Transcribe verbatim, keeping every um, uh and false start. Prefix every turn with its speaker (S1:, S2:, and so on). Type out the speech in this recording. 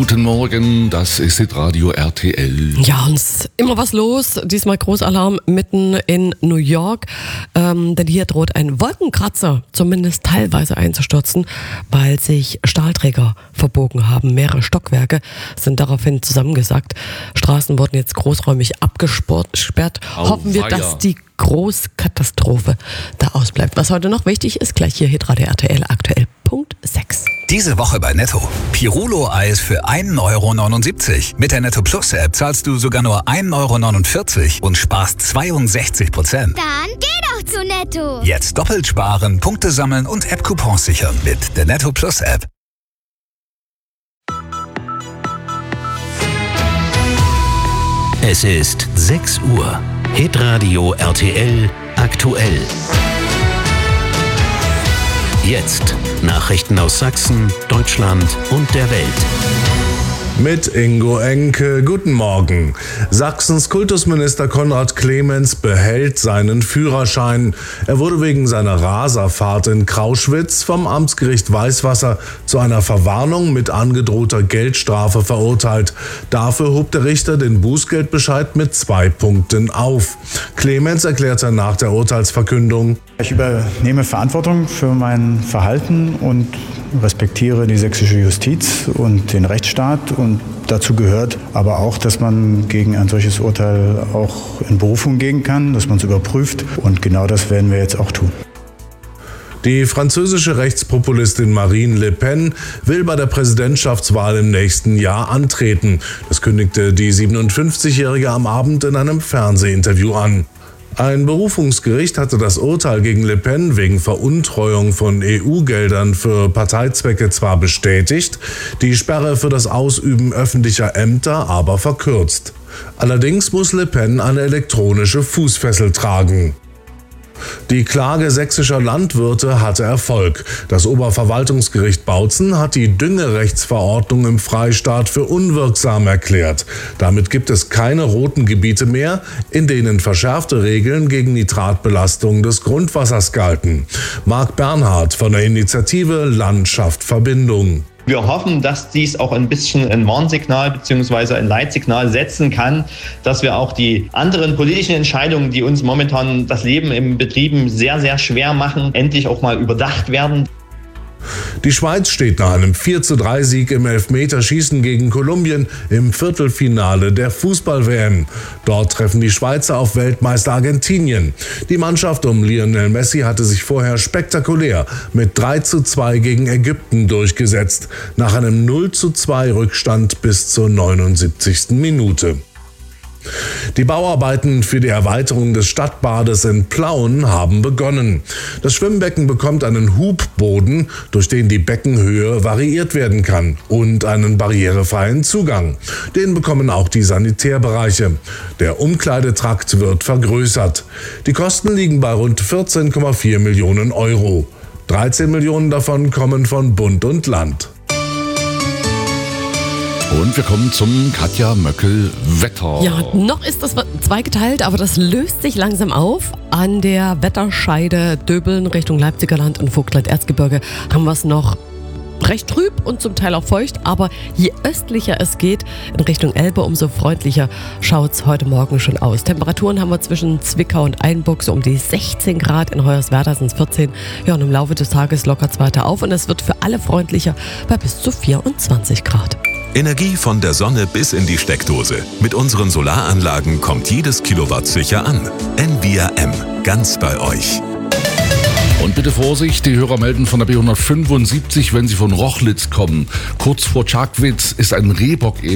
S1: Guten Morgen, das ist Hitradio R T L.
S2: Ja, und es ist immer was los. Diesmal Großalarm mitten in New York. Ähm, denn hier droht ein Wolkenkratzer zumindest teilweise einzustürzen, weil sich Stahlträger verbogen haben. Mehrere Stockwerke sind daraufhin zusammengesackt. Straßen wurden jetzt großräumig abgesperrt.
S1: Au
S2: Hoffen wir,
S1: weia.
S2: dass die Großkatastrophe da ausbleibt. Was heute noch wichtig ist, gleich hier Hitradio R T L aktuell Punkt sechs.
S3: Diese Woche bei Netto. Pirulo-Eis für ein Euro neunundsiebzig. Mit der Netto Plus App zahlst du sogar nur ein Euro neunundvierzig und sparst zweiundsechzig Prozent.
S4: Dann geh doch zu Netto.
S3: Jetzt doppelt sparen, Punkte sammeln und App-Coupons sichern mit der Netto Plus App.
S5: Es ist sechs Uhr. Hitradio R T L aktuell. Jetzt Nachrichten aus Sachsen, Deutschland und der Welt.
S6: Mit Ingo Enke, guten Morgen. Sachsens Kultusminister Konrad Clemens behält seinen Führerschein. Er wurde wegen seiner Raserfahrt in Krauschwitz vom Amtsgericht Weißwasser zu einer Verwarnung mit angedrohter Geldstrafe verurteilt. Dafür hob der Richter den Bußgeldbescheid mit zwei Punkten auf. Clemens erklärte nach der Urteilsverkündung:
S7: Ich übernehme Verantwortung für mein Verhalten und respektiere die sächsische Justiz und den Rechtsstaat. Und dazu gehört aber auch, dass man gegen ein solches Urteil auch in Berufung gehen kann, dass man es überprüft. Und genau das werden wir jetzt auch tun.
S6: Die französische Rechtspopulistin Marine Le Pen will bei der Präsidentschaftswahl im nächsten Jahr antreten. Das kündigte die siebenundfünfzigjährige am Abend in einem Fernsehinterview an. Ein Berufungsgericht hatte das Urteil gegen Le Pen wegen Veruntreuung von E U-Geldern für Parteizwecke zwar bestätigt, die Sperre für das Ausüben öffentlicher Ämter aber verkürzt. Allerdings muss Le Pen eine elektronische Fußfessel tragen. Die Klage sächsischer Landwirte hatte Erfolg. Das Oberverwaltungsgericht Bautzen hat die Düngerechtsverordnung im Freistaat für unwirksam erklärt. Damit gibt es keine roten Gebiete mehr, in denen verschärfte Regeln gegen Nitratbelastung des Grundwassers galten. Marc Bernhard von der Initiative Landschaft Verbindung.
S8: Wir hoffen, dass dies auch ein bisschen ein Warnsignal bzw. ein Leitsignal setzen kann, dass wir auch die anderen politischen Entscheidungen, die uns momentan das Leben im Betrieben sehr, sehr schwer machen, endlich auch mal überdacht werden.
S6: Die Schweiz steht nach einem vier zu drei Sieg im Elfmeterschießen gegen Kolumbien im Viertelfinale der Fußball-W M. Dort treffen die Schweizer auf Weltmeister Argentinien. Die Mannschaft um Lionel Messi hatte sich vorher spektakulär mit drei zu zwei gegen Ägypten durchgesetzt, nach einem null zu zwei Rückstand bis zur neunundsiebzigsten Minute. Die Bauarbeiten für die Erweiterung des Stadtbades in Plauen haben begonnen. Das Schwimmbecken bekommt einen Hubboden, durch den die Beckenhöhe variiert werden kann, und einen barrierefreien Zugang. Den bekommen auch die Sanitärbereiche. Der Umkleidetrakt wird vergrößert. Die Kosten liegen bei rund vierzehn Komma vier Millionen Euro. dreizehn Millionen davon kommen von Bund und Land.
S1: Und wir kommen zum Katja Möckel Wetter.
S2: Ja, noch ist das zweigeteilt, aber das löst sich langsam auf. An der Wetterscheide Döbeln Richtung Leipziger Land und Vogtland-Erzgebirge haben wir es noch recht trüb und zum Teil auch feucht, aber je östlicher es geht in Richtung Elbe, umso freundlicher schaut es heute Morgen schon aus. Temperaturen haben wir zwischen Zwickau und Einburg so um die sechzehn Grad, in Hoyerswerda sind es vierzehn. Ja, und im Laufe des Tages lockert es weiter auf und es wird für alle freundlicher bei bis zu vierundzwanzig Grad.
S9: Energie von der Sonne bis in die Steckdose. Mit unseren Solaranlagen kommt jedes Kilowatt sicher an. Envia M, ganz bei euch.
S1: Und bitte Vorsicht, die Hörer melden von der B hundertfünfundsiebzig, wenn sie von Rochlitz kommen. Kurz vor Tschagwitz ist ein Rehbock